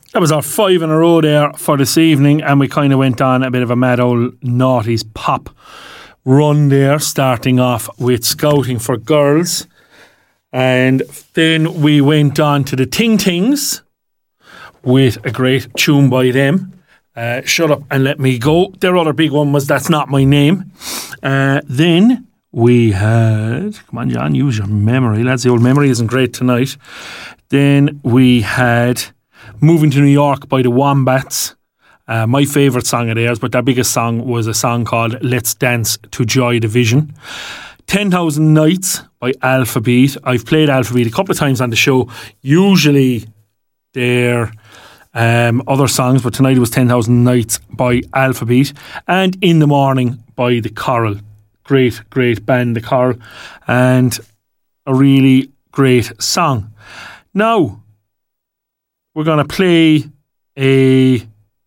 That was our 5 in a row there for this evening, and we kind of went on a bit of a mad old noughties pop run there, starting off with Scouting for Girls. And then we went on to the Ting Tings with a great tune by them. Shut Up and Let Me Go. Their other big one was That's Not My Name. Then we had... Come on, John, use your memory. Lads, the old memory isn't great tonight. Then we had Moving to New York by the Wombats. My favourite song of theirs, but their biggest song was a song called Let's Dance to Joy Division. 10,000 Nights by Alphabeat. I've played Alphabeat a couple of times on the show. Usually they're other songs, but tonight it was 10,000 Nights by Alphabeat. And In the Morning by The Coral. Great, great band, The Coral. And a really great song. Now, we're going to play a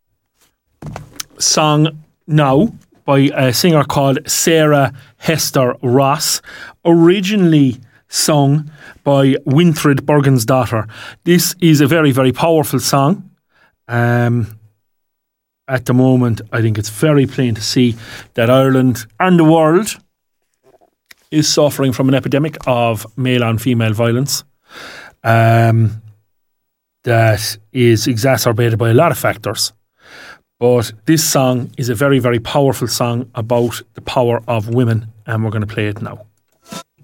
song now by a singer called Sarah Hester Ross, originally sung by Winfried Bergensdotter. This is a very, very powerful song. At the moment, I think it's very plain to see that Ireland and the world is suffering from an epidemic of male on female violence that is exacerbated by a lot of factors. But this song is a very, very powerful song about the power of women, and we're going to play it now.